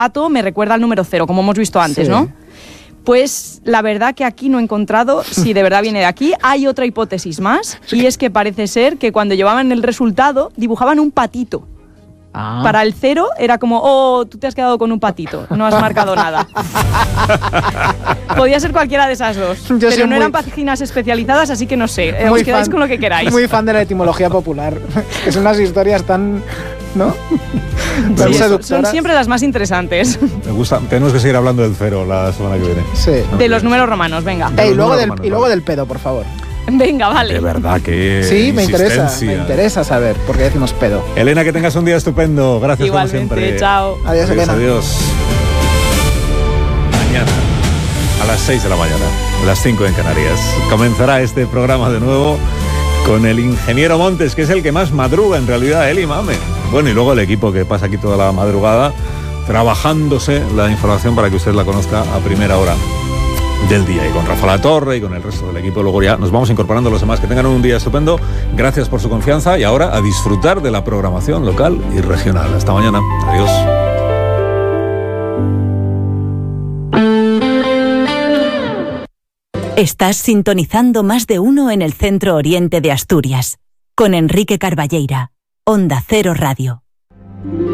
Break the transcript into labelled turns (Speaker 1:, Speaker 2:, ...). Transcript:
Speaker 1: dato me recuerda al número 0, como hemos visto antes,
Speaker 2: Sí.
Speaker 1: ¿no? Pues la verdad que aquí no he encontrado si de verdad viene de aquí. Hay otra hipótesis más, y es que parece ser que cuando llevaban el resultado dibujaban un patito. Para el 0 era como, oh, tú te has quedado con un patito, no has marcado nada. Podía ser cualquiera de esas dos, pero no eran páginas especializadas, así que no sé, os quedáis con lo que queráis.
Speaker 2: Muy fan de la etimología popular, que son unas historias tan, ¿no?
Speaker 1: Sí, son siempre las más interesantes.
Speaker 3: Me gusta. Tenemos que seguir hablando del 0 la semana que viene.
Speaker 2: Sí.
Speaker 1: De los números romanos, venga.
Speaker 2: Y luego del pedo, por favor.
Speaker 1: Venga, vale.
Speaker 3: De verdad que
Speaker 2: sí, me
Speaker 3: insistencia.
Speaker 2: interesa saber por qué decimos pedo.
Speaker 3: Elena, que tengas un día estupendo. Gracias.
Speaker 1: Igualmente,
Speaker 3: como siempre.
Speaker 1: chao.
Speaker 2: Adiós, Elena.
Speaker 3: Adiós. Mañana a las 6 de la mañana, las 5 en Canarias, comenzará este programa de nuevo con el ingeniero Montes, que es el que más madruga en realidad, él y Mame. Bueno, y luego el equipo que pasa aquí toda la madrugada trabajándose la información para que usted la conozca a primera hora del día, y con Rafa La Torre y con el resto del equipo. Luego ya nos vamos incorporando los demás. Que tengan un día estupendo. Gracias por su confianza, y ahora a disfrutar de la programación local y regional. Hasta mañana. Adiós.
Speaker 4: Estás sintonizando Más de Uno en el Centro Oriente de Asturias, con Enrique Carballeira, Onda Cero Radio.